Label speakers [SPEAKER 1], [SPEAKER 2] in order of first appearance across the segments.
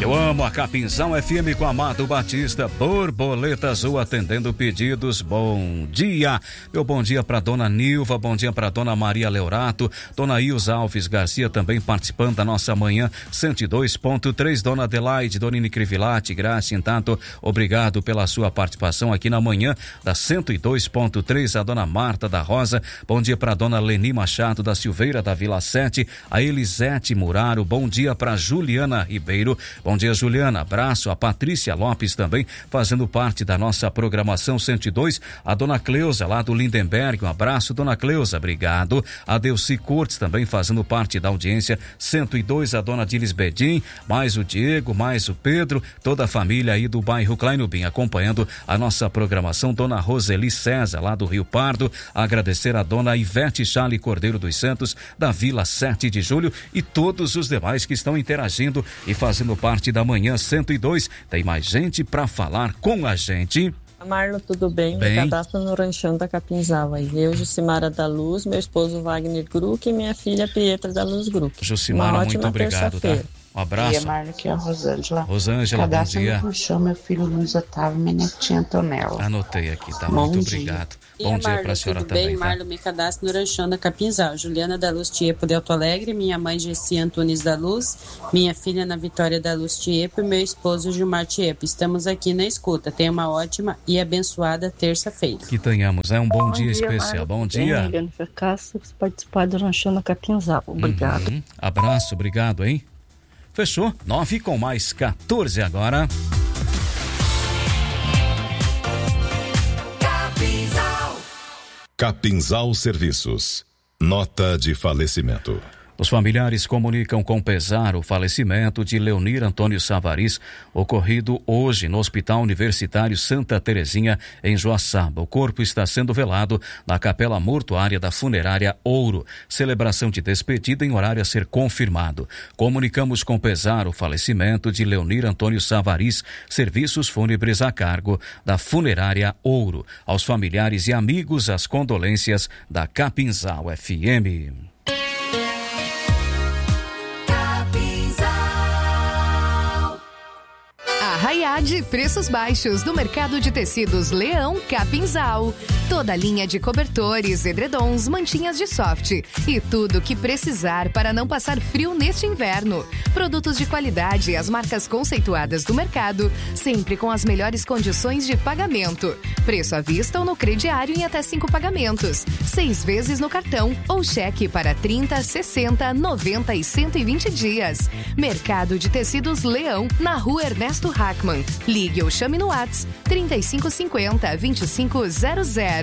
[SPEAKER 1] Eu amo a Capinzal FM com Amado Batista, Borboleta Azul atendendo pedidos. Bom dia. Meu bom dia para dona Nilva, bom dia para dona Maria Leorato, dona Ilza Alves Garcia também participando da nossa manhã 102.3, dona Adelaide, dona Ine Crivilati, graça em tanto, obrigado pela sua participação aqui na manhã da 102.3, a dona Marta da Rosa, bom dia para dona Leni Machado da Silveira da Vila 7, a Elisete Muraro, bom dia para Juliana Ribeiro. Bom dia, Juliana. Abraço. A Patrícia Lopes também fazendo parte da nossa programação 102. A dona Cleusa lá do Lindenberg. Um abraço, dona Cleusa. Obrigado. A Delci Cortes também fazendo parte da audiência 102. A dona Dilis Bedin, mais o Diego, mais o Pedro, toda a família aí do bairro Kleinubim acompanhando a nossa programação. Dona Roseli César lá do Rio Pardo. Agradecer a dona Ivete Chale Cordeiro dos Santos da Vila 7 de Julho e todos os demais que estão interagindo e fazendo parte da manhã 102. Tem mais gente para falar com a gente.
[SPEAKER 2] Marlo, tudo bem? Me cadastro no Ranchão da Capinzal aí. Eu, Jucimara da Luz, meu esposo Wagner Gruc e minha filha Pietra da Luz Gruc.
[SPEAKER 1] Jucimara, muito obrigado, tá? Um abraço.
[SPEAKER 3] Bom dia, Marlo, aqui é a Rosângela.
[SPEAKER 1] Rosângela, bom dia.
[SPEAKER 3] No Ranchão, meu filho Luiz Otávio, minha netinha Antonella.
[SPEAKER 1] Anotei aqui, tá? Muito obrigado. Bom dia para a senhora também.
[SPEAKER 4] Tudo bem, Marlo, me cadastro no Ranchão da Capinzal. Juliana da Luz Tiepo de Alto Alegre, minha mãe Gessi Antunes da Luz, minha filha Ana Vitória da Luz Tiepo e meu esposo Gilmar Tiepo. Estamos aqui na escuta. Tenha uma ótima e abençoada terça-feira.
[SPEAKER 1] Que tenhamos, um bom dia especial. Bom dia.
[SPEAKER 2] Eliane Castro, participar do Ranchão da Capinzal. Obrigado.
[SPEAKER 1] Abraço, obrigado, hein? Fechou? 9:14 agora.
[SPEAKER 5] Capinzal Serviços. Nota de falecimento.
[SPEAKER 1] Os familiares comunicam com pesar o falecimento de Leonir Antônio Savaris, ocorrido hoje no Hospital Universitário Santa Terezinha, em Joaçaba. O corpo está sendo velado na capela mortuária da funerária Ouro. Celebração de despedida em horário a ser confirmado. Comunicamos com pesar o falecimento de Leonir Antônio Savaris, serviços fúnebres a cargo da funerária Ouro. Aos familiares e amigos, as condolências da Capinzal FM.
[SPEAKER 6] Arraiade, preços baixos no mercado de tecidos Leão Capinzal. Toda a linha de cobertores, edredons, mantinhas de soft e tudo o que precisar para não passar frio neste inverno. Produtos de qualidade e as marcas conceituadas do mercado, sempre com as melhores condições de pagamento. Preço à vista ou no crediário em até 5 pagamentos. 6 vezes no cartão ou cheque para 30, 60, 90 e 120 dias. Mercado de tecidos Leão, na rua Ernesto Hackman. Ligue ou chame no WhatsApp 3550-2500.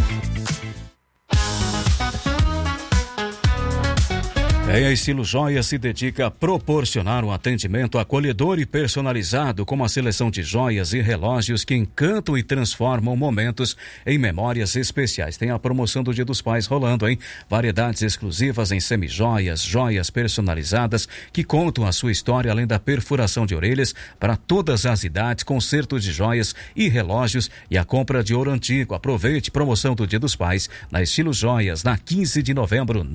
[SPEAKER 1] A Estilo Joias se dedica a proporcionar um atendimento acolhedor e personalizado, com uma seleção de joias e relógios que encantam e transformam momentos em memórias especiais. Tem a promoção do Dia dos Pais rolando, hein? Variedades exclusivas em semijoias, joias personalizadas que contam a sua história, além da perfuração de orelhas para todas as idades, conserto de joias e relógios e a compra de ouro antigo. Aproveite promoção do Dia dos Pais na Estilo Joias, na 15 de novembro,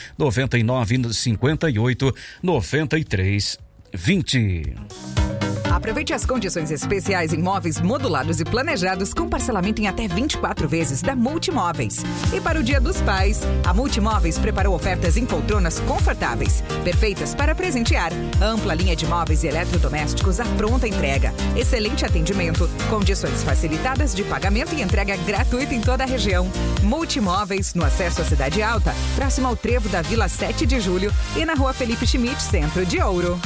[SPEAKER 1] 998-58-93-20.
[SPEAKER 7] Aproveite as condições especiais em móveis modulados e planejados com parcelamento em até 24 vezes da Multimóveis. E para o Dia dos Pais, a Multimóveis preparou ofertas em poltronas confortáveis, perfeitas para presentear. Ampla linha de móveis e eletrodomésticos à pronta entrega. Excelente atendimento, condições facilitadas de pagamento e entrega gratuita em toda a região. Multimóveis, no acesso à Cidade Alta, próximo ao trevo da Vila 7 de Julho e na Rua Felipe Schmidt, Centro de Ouro.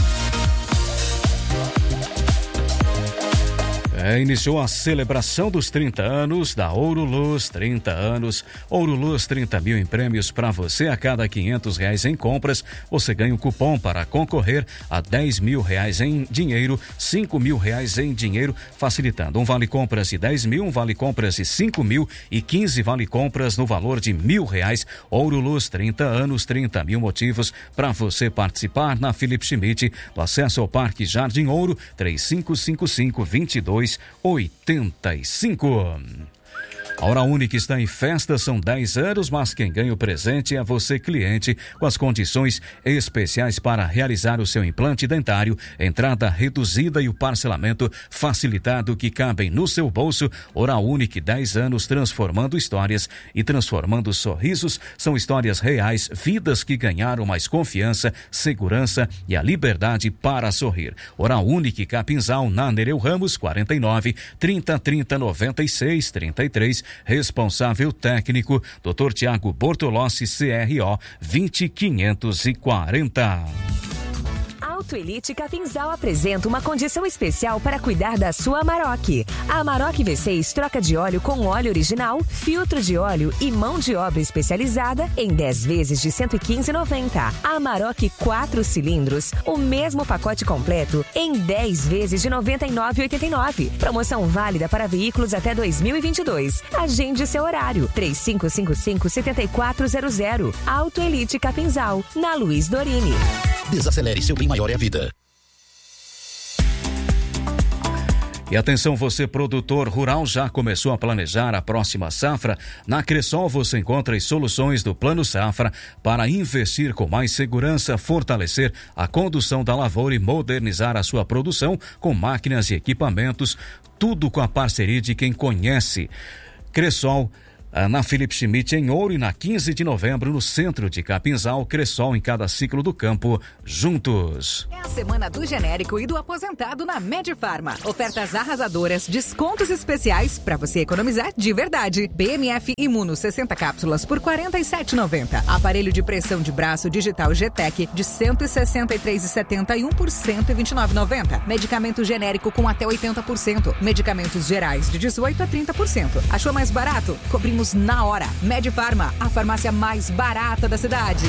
[SPEAKER 1] Iniciou a celebração dos 30 anos da Ouro Luz, 30 anos. Ouro Luz, 30 mil em prêmios para você. A cada R$500 em compras, você ganha um cupom para concorrer a R$10 mil em dinheiro, R$5 mil em dinheiro, facilitando. Um vale compras de 10 mil, um vale compras de 5 mil e 15 vale compras no valor de R$1.000. Ouro Luz, 30 anos, 30 mil motivos para você participar na Felipe Schmidt, no acesso ao Parque Jardim Ouro, 3555-2285. A Hora Única está em festa, são 10 anos, mas quem ganha o presente é você, cliente, com as condições especiais para realizar o seu implante dentário, entrada reduzida e o parcelamento facilitado que cabem no seu bolso. Hora Única, 10 anos transformando histórias e transformando sorrisos. São histórias reais, vidas que ganharam mais confiança, segurança e a liberdade para sorrir. Hora Única, Capinzal, na Nereu Ramos, 49 30 30 96 33. Responsável técnico, Dr. Tiago Bortolossi, CRO 20540.
[SPEAKER 8] Autoelite Capinzal apresenta uma condição especial para cuidar da sua Amarok. A Amarok V6 troca de óleo com óleo original, filtro de óleo e mão de obra especializada em 10 vezes de R$ 115,90. A Amarok 4 cilindros, o mesmo pacote completo em 10 vezes de R$ 99,89. Promoção válida para veículos até 2022. Agende seu horário. 3555-7400. Autoelite Capinzal, na Luiz Dorini.
[SPEAKER 9] Desacelere, seu bem maior é a vida.
[SPEAKER 1] E atenção, você produtor rural já começou a planejar a próxima safra? Na Cressol você encontra as soluções do Plano Safra para investir com mais segurança, fortalecer a condução da lavoura e modernizar a sua produção com máquinas e equipamentos, tudo com a parceria de quem conhece. Cressol, na Felipe Schmidt em Ouro e na 15 de novembro no centro de Capinzal. Cressol em cada ciclo do campo, juntos.
[SPEAKER 7] É a semana do genérico e do aposentado na Medifarma. Ofertas arrasadoras, descontos especiais para você economizar de verdade. BMF Imuno 60 cápsulas por R$ 47,90. Aparelho de pressão de braço digital GTEC de R$ 163,71 por R$ 129,90. Medicamento genérico com até 80%. Medicamentos gerais de 18% a 30%. Achou mais barato? Cobrimos na hora. Medifarma, a farmácia mais barata da cidade.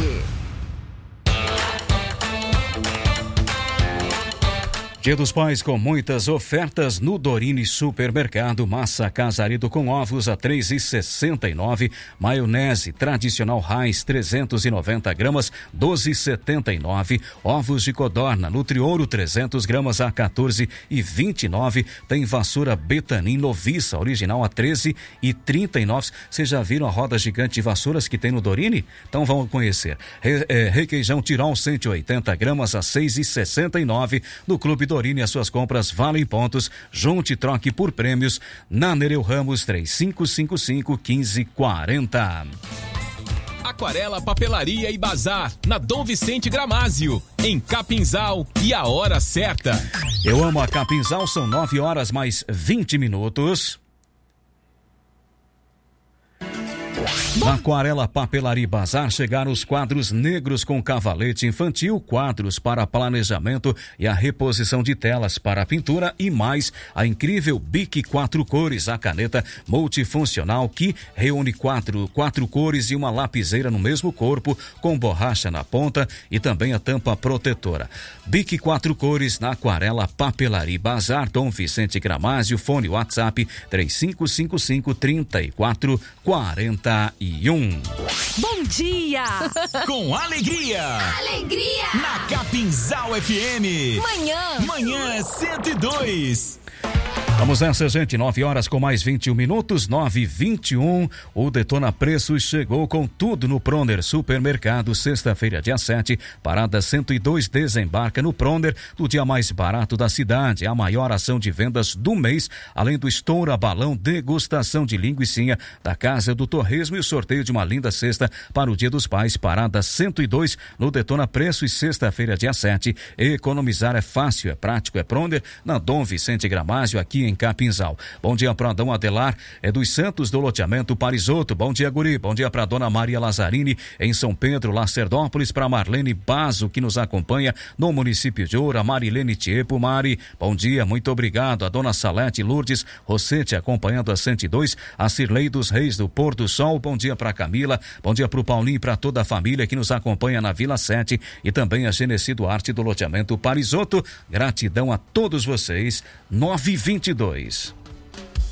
[SPEAKER 1] Dia dos Pais com muitas ofertas no Dorini Supermercado. Massa Casarido com ovos a R$ 3,69. Maionese tradicional Raiz 390 gramas, R$ 12,79. Ovos de codorna Nutriouro 300 gramas a R$ 14,29. Tem vassoura Betanin Noviça original a R$ 13,39. Vocês já viram a roda gigante de vassouras que tem no Dorini? Então vamos conhecer. Requeijão Tirol 180 gramas a R$ 6,69. No Clube Dorini, as suas compras valem pontos. Junte e troque por prêmios na Nereu Ramos 3555-1540.
[SPEAKER 10] Aquarela Papelaria e Bazar na Dom Vicente Gramásio, em Capinzal, e a hora certa.
[SPEAKER 1] Eu amo a Capinzal, são 9 horas mais 20 minutos. Na Aquarela Papelaria e Bazar chegaram os quadros negros com cavalete infantil, quadros para planejamento e a reposição de telas para pintura e mais a incrível Bic 4 cores, a caneta multifuncional que reúne quatro cores e uma lapiseira no mesmo corpo com borracha na ponta e também a tampa protetora. Bic 4 cores na Aquarela Papelaria e Bazar, Dom Vicente Gramásio, fone WhatsApp 3555-3441.
[SPEAKER 8] Bom dia!
[SPEAKER 10] Com alegria!
[SPEAKER 8] Alegria!
[SPEAKER 10] Na Capinzal FM!
[SPEAKER 8] Manhã
[SPEAKER 10] 102!
[SPEAKER 1] Vamos nessa, gente, 9 horas com mais 21 minutos, 9h21. O Detona Preços chegou com tudo no Pronder Supermercado, sexta-feira, dia 7, parada 102, desembarca no Pronder, do dia mais barato da cidade, a maior ação de vendas do mês, além do estoura balão, degustação de linguicinha da Casa do Torresmo e o sorteio de uma linda cesta para o Dia dos Pais, parada 102, no Detona Preços, sexta-feira, dia 7. Economizar é fácil, é prático, é Pronder, na Dom Vicente Gramásio, aqui em Capinzal. Bom dia para Adão Adelar, é dos Santos do loteamento Parisoto. Bom dia, guri. Bom dia para Dona Maria Lazzarini em São Pedro, Lacerdópolis, para Marlene Bazo, que nos acompanha no município de Ouro, a Marilene Tiepo. Mari, bom dia, muito obrigado. A Dona Salete Lourdes Rossete acompanhando a 102, a Cirlei dos Reis do Pôr do Sol. Bom dia para Camila, bom dia para o Paulinho e para toda a família que nos acompanha na Vila 7 e também a Genesi Duarte do loteamento Parisoto. Gratidão a todos vocês. 9h22.